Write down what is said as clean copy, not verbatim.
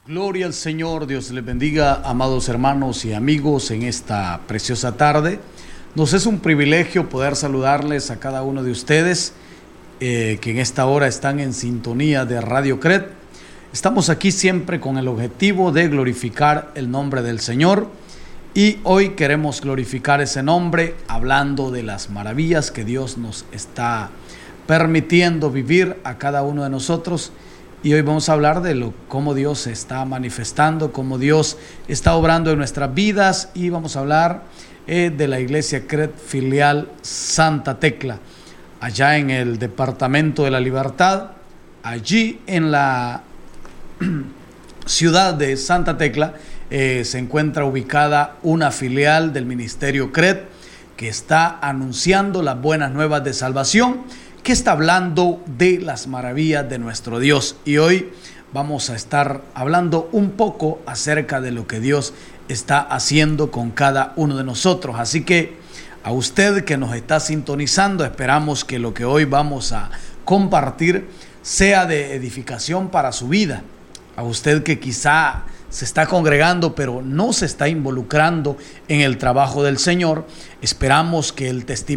Gloria al Señor, Dios les bendiga, amados hermanos y amigos, en esta preciosa tarde. Nos es un privilegio poder saludarles a cada uno de ustedes que en esta hora están en sintonía de Radio CRED. Estamos aquí siempre con el objetivo de glorificar el nombre del Señor y hoy queremos glorificar ese nombre hablando de las maravillas que Dios nos está permitiendo vivir a cada uno de nosotros. Y hoy vamos a hablar de cómo Dios se está manifestando, cómo Dios está obrando en nuestras vidas, y vamos a hablar de la Iglesia CRED Filial Santa Tecla, allá en el Departamento de la Libertad. Allí en la ciudad de Santa Tecla se encuentra ubicada una filial del Ministerio CRED que está anunciando las buenas nuevas de salvación, que está hablando de las maravillas de nuestro Dios. Y hoy vamos a estar hablando un poco acerca de lo que Dios está haciendo con cada uno de nosotros. Así que a usted que nos está sintonizando, esperamos que lo que hoy vamos a compartir sea de edificación para su vida. A usted que quizá se está congregando pero no se está involucrando en el trabajo del Señor, esperamos que el testimonio